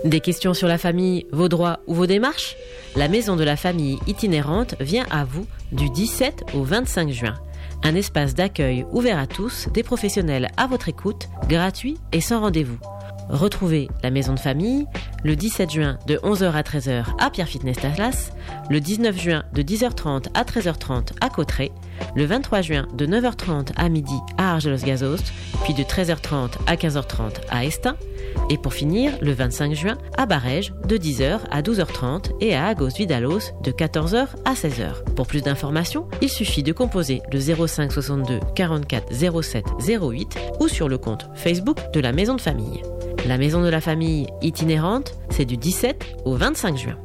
Des questions sur la famille, vos droits ou vos démarches? La Maison de la Famille itinérante vient à vous du 17 au 25 juin. Un espace d'accueil ouvert à tous, des professionnels à votre écoute, gratuit et sans rendez-vous. Retrouvez la Maison de Famille le 17 juin de 11h à 13h à Pierre Fitness Talas, le 19 juin de 10h30 à 13h30 à Cauterets, le 23 juin de 9h30 à midi à Argelos-Gazost, puis de 13h30 à 15h30 à Estaing, et pour finir, le 25 juin à Barèges de 10h à 12h30 et à Agos-Vidalos de 14h à 16h. Pour plus d'informations, il suffit de composer le 05 62 44 07 08 ou sur le compte Facebook de la Maison de Famille. La Maison de la Famille itinérante, c'est du 17 au 25 juin.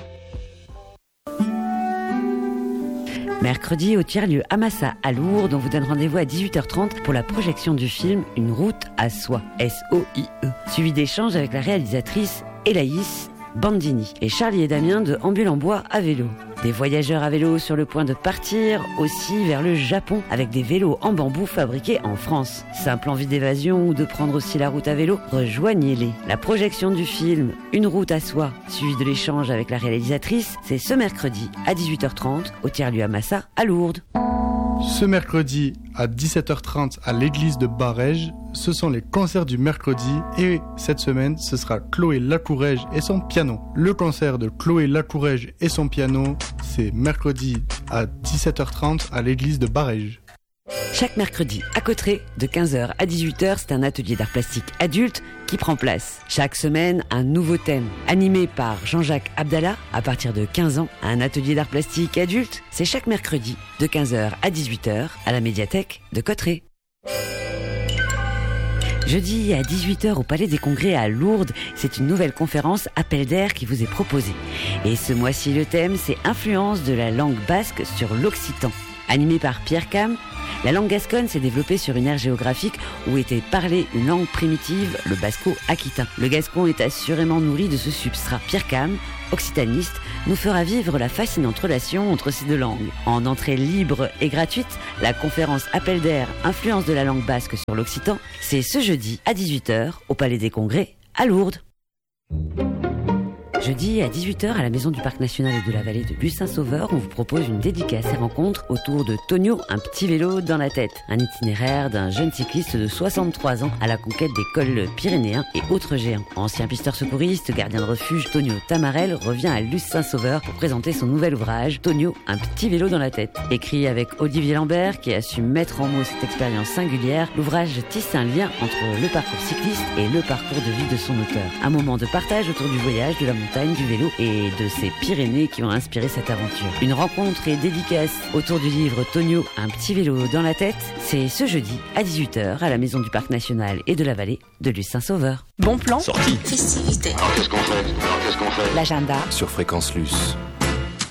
Mercredi, au tiers-lieu Amassa à Lourdes, on vous donne rendez-vous à 18h30 pour la projection du film Une route à soi, S-O-I-E, suivi d'échanges avec la réalisatrice Elaïs Bandini et Charlie et Damien de Ambule en bois à vélo. Des voyageurs à vélo sur le point de partir aussi vers le Japon avec des vélos en bambou fabriqués en France. Simple envie d'évasion ou de prendre aussi la route à vélo, rejoignez-les. La projection du film Une route à soi, suivie de l'échange avec la réalisatrice, c'est ce mercredi à 18h30 au tiers-lieu Amassa à Lourdes. Ce mercredi à 17h30 à l'église de Barèges, ce sont les concerts du mercredi et cette semaine ce sera Chloé Lacourège et son piano. Le concert de Chloé Lacourège et son piano, c'est mercredi à 17h30 à l'église de Barèges. Chaque mercredi à Cauterets, de 15h à 18h, c'est un atelier d'art plastique adulte qui prend place. Chaque semaine, un nouveau thème. Animé par Jean-Jacques Abdallah, à partir de 15 ans, un atelier d'art plastique adulte, c'est chaque mercredi, de 15h à 18h, à la médiathèque de Cauterets. Jeudi à 18h au Palais des Congrès à Lourdes, c'est une nouvelle conférence Appel d'air qui vous est proposée. Et ce mois-ci, le thème, c'est Influence de la langue basque sur l'occitan. Animé par Pierre Cam, la langue gasconne s'est développée sur une aire géographique où était parlée une langue primitive, le basco-aquitain. Le gascon est assurément nourri de ce substrat. Pierre Cam, occitaniste, nous fera vivre la fascinante relation entre ces deux langues. En entrée libre et gratuite, la conférence Appel d'air, influence de la langue basque sur l'occitan, c'est ce jeudi à 18h au Palais des Congrès à Lourdes. Jeudi à 18h à la Maison du Parc National et de la Vallée de Luce-Saint-Sauveur, on vous propose une dédicace et rencontre autour de Tonio, un petit vélo dans la tête. Un itinéraire d'un jeune cycliste de 63 ans à la conquête des cols pyrénéens et autres géants. Ancien pisteur secouriste, gardien de refuge, Tonio Tamarel revient à Luce-Saint-Sauveur pour présenter son nouvel ouvrage, Tonio, un petit vélo dans la tête. Écrit avec Olivier Lambert, qui a su mettre en mots cette expérience singulière, l'ouvrage tisse un lien entre le parcours cycliste et le parcours de vie de son auteur. Un moment de partage autour du voyage, de la montagne, du vélo et de ces Pyrénées qui ont inspiré cette aventure. Une rencontre et dédicace autour du livre Tonio, un petit vélo dans la tête, c'est ce jeudi à 18h à la Maison du Parc National et de la Vallée de Luce-Saint-Sauveur. Bon plan. Sortie. Festivité. Alors qu'est-ce qu'on fait L'agenda. Sur Fréquence Luce.